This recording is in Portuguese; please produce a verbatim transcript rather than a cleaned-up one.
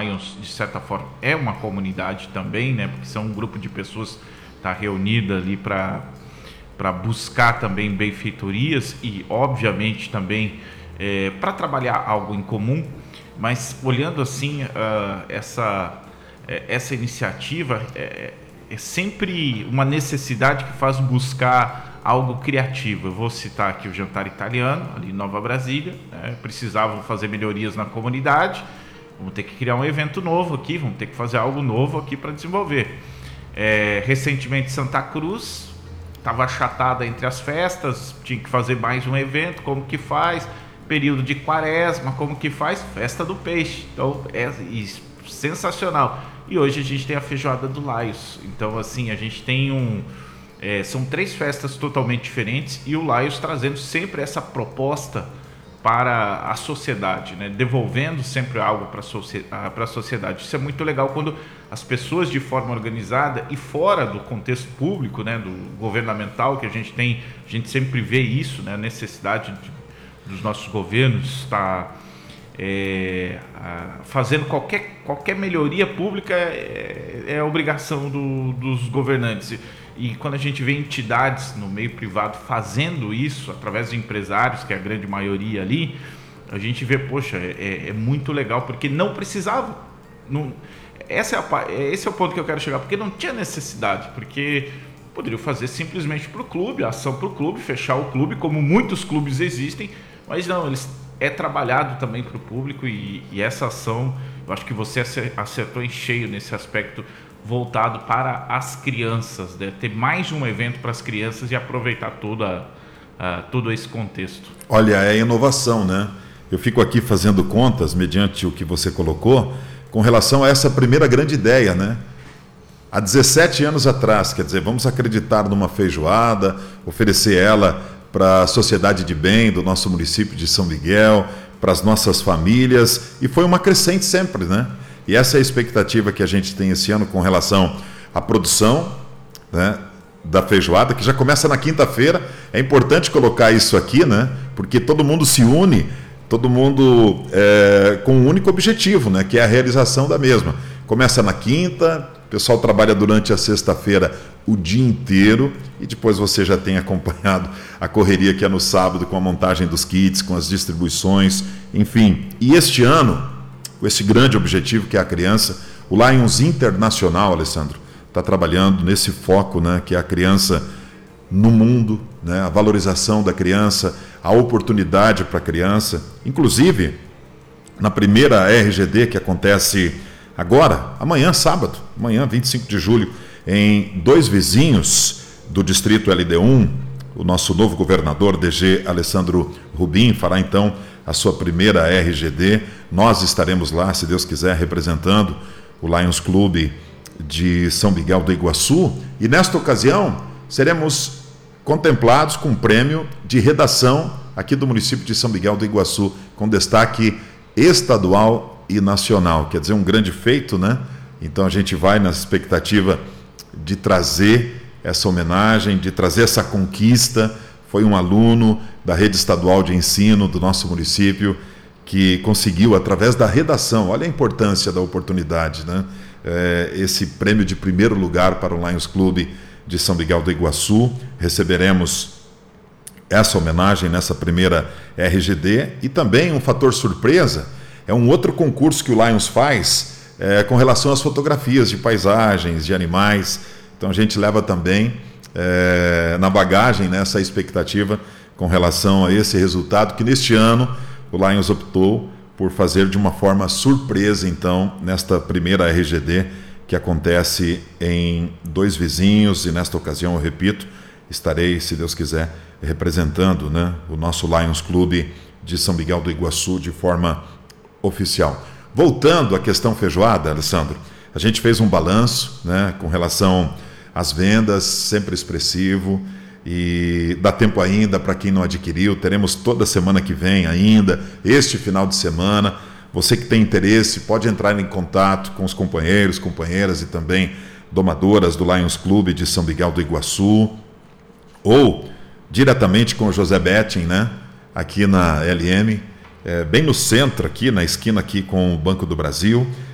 Lions, de certa forma, é uma comunidade também, né? Porque são um grupo de pessoas que está reunida ali para para buscar também benfeitorias e, obviamente, também é, para trabalhar algo em comum. Mas olhando assim, uh, essa, essa iniciativa é, é sempre uma necessidade que faz buscar algo criativo. Eu vou citar aqui o Jantar Italiano, ali em Nova Brasília, né? Precisavam fazer melhorias na comunidade, vamos ter que criar um evento novo aqui, vamos ter que fazer algo novo aqui para desenvolver. É, recentemente Santa Cruz estava achatada entre as festas, tinha que fazer mais um evento, como que faz? Período de quaresma, como que faz? Festa do peixe. Então é isso, sensacional. E hoje a gente tem a feijoada do Lions. Então assim, a gente tem um é, são três festas totalmente diferentes e o Lions trazendo sempre essa proposta para a sociedade, né? Devolvendo sempre algo para socie- a sociedade. Isso é muito legal quando as pessoas de forma organizada e fora do contexto público, né, do governamental, que a gente tem, a gente sempre vê isso, né, a necessidade de dos nossos governos, está é, fazendo qualquer, qualquer melhoria pública é, é obrigação do, dos governantes. E quando a gente vê entidades no meio privado fazendo isso, através de empresários, que é a grande maioria ali, a gente vê, poxa, é, é muito legal, porque não precisava. Não, essa é a, esse é o ponto que eu quero chegar, porque não tinha necessidade, porque poderiam fazer simplesmente para o clube, a ação para o clube, fechar o clube, como muitos clubes existem, mas não, eles é trabalhado também para o público e, e essa ação, eu acho que você acertou em cheio nesse aspecto voltado para as crianças, né? Ter mais um evento para as crianças e aproveitar toda, uh, todo esse contexto. Olha, é inovação, né? Eu fico aqui fazendo contas, mediante o que você colocou, com relação a essa primeira grande ideia, né? Há dezessete anos atrás, quer dizer, vamos acreditar numa feijoada, oferecer ela para a sociedade de bem do nosso município de São Miguel, para as nossas famílias, e foi uma crescente sempre, né? E essa é a expectativa que a gente tem esse ano com relação à produção, né, da feijoada, que já começa na quinta-feira. É importante colocar isso aqui, né? Porque todo mundo se une, todo mundo é, com um único objetivo, né? Que é a realização da mesma. Começa na quinta, o pessoal trabalha durante a sexta-feira o dia inteiro e depois você já tem acompanhado a correria que é no sábado com a montagem dos kits, com as distribuições, enfim. E este ano, com esse grande objetivo que é a criança, o Lions Internacional, Alessandro, está trabalhando nesse foco, né, que é a criança no mundo, né, a valorização da criança, a oportunidade para a criança. Inclusive, na primeira R G D que acontece agora, amanhã, sábado, amanhã, vinte e cinco de julho, em dois vizinhos do distrito L D um, o nosso novo governador, D G Alessandro Rubim, fará então a sua primeira R G D. Nós estaremos lá, se Deus quiser, representando o Lions Clube de São Miguel do Iguaçu, e nesta ocasião seremos contemplados com um prêmio de redação aqui do município de São Miguel do Iguaçu, com destaque estadual e nacional. Quer dizer, um grande feito, né? Então a gente vai na expectativa de trazer essa homenagem, de trazer essa conquista. Foi um aluno da rede estadual de ensino do nosso município que conseguiu, através da redação, olha a importância da oportunidade, né? É, esse prêmio de primeiro lugar para o Lions Clube de São Miguel do Iguaçu. Receberemos essa homenagem nessa primeira R G D. E também um fator surpresa, é um outro concurso que o Lions faz é, com relação às fotografias de paisagens, de animais. Então a gente leva também é, na bagagem, né, essa expectativa com relação a esse resultado, que neste ano o Lions optou por fazer de uma forma surpresa, então, nesta primeira R G D, que acontece em dois vizinhos, e nesta ocasião, eu repito, estarei, se Deus quiser, representando, né, o nosso Lions Clube de São Miguel do Iguaçu de forma oficial. Voltando à questão feijoada, Alessandro, a gente fez um balanço, né, com relação às vendas, sempre expressivo, e dá tempo ainda para quem não adquiriu. Teremos toda semana que vem ainda, este final de semana. Você que tem interesse pode entrar em contato com os companheiros, companheiras e também domadoras do Lions Clube de São Miguel do Iguaçu, ou diretamente com o José Betting, né, aqui na L M, é, bem no centro, aqui na esquina aqui com o Banco do Brasil.